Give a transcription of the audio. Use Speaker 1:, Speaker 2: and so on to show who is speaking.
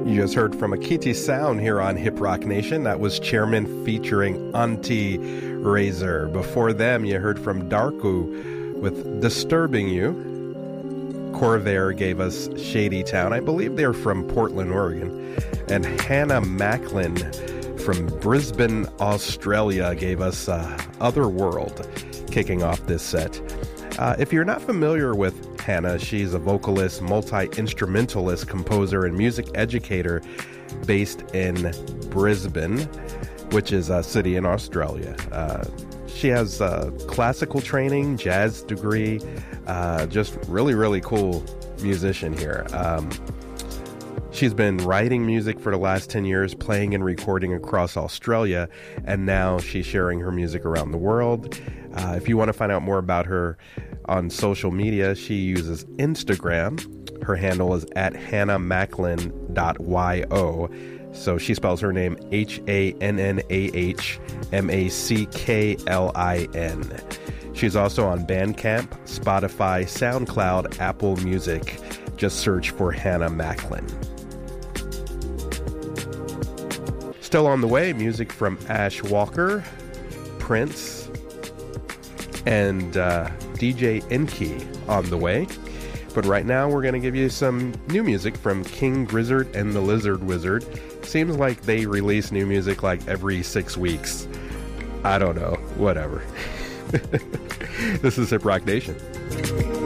Speaker 1: You just heard from Akiti Sound here on Hip Rock Nation. That was Chairman featuring Auntie Razor. Before them, you heard from Darku with Disturbing You. Corvair gave us Shady Town. I believe they're from Portland, Oregon. And Hannah Macklin from Brisbane, Australia gave us Otherworld, kicking off this set. If you're not familiar with Hannah, she's a vocalist, multi-instrumentalist, composer, and music educator based in Brisbane, which is a city in Australia. She has classical training, jazz degree, just really, really cool musician here. She's been writing music for the last 10 years, playing and recording across Australia, and now she's sharing her music around the world. If you want to find out more about her on social media, she uses Instagram. Her handle is at hannahmacklin.yo. So she spells her name HANNAHMACKLIN. She's also on Bandcamp, Spotify, SoundCloud, Apple Music. Just search for Hannah Macklin. Still on the way, music from Ash Walker, Prince, and DJ Enki on the way. But right now we're going to give you some new music from King Gizzard and the Lizard Wizard. Seems like they release new music like every 6 weeks. I don't know. Whatever. This is Hip Rock Nation.